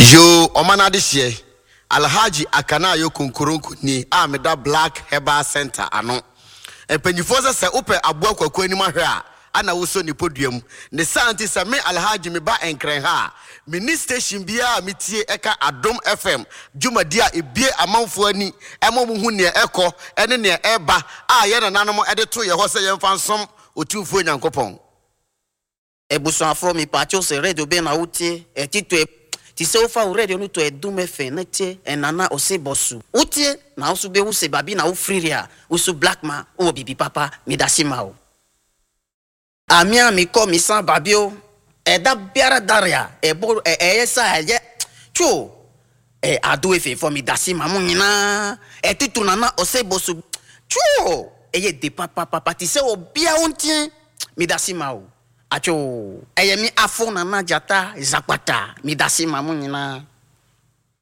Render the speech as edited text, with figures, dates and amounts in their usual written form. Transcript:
Yo, omana this year, Alhaji Akanayo Kunkurunku ni Ameda Black Herbal Center ano. Penyifoza se upe abua kwa kweni mahwea ana uso ni podium. Ne santi se me Alhaji me ba enkren ha. Mini station biya mitie eka Adom FM. Juma dia ebie amanfo ani emo mu hu ne eko ene ne eba a ye na nanom edeto ye ho se ye mfansom otumfo nyankopon. Ebuso afro mi pacho se radio be na utie etito ti se ofa radio no to Edum FM nete enana ose bosu utie na osu be use babi na ufriria usu blackman o bibi papa mi dasima o amia mi ko mi san babio eda biara daria ebo esa ye chu adu efe for mi dasima mo nyina etito nana ose bosu chu eye de papa ti se obia ontie mi dasima o acho eyemi afo na jata zakpata mi dasima mo nyina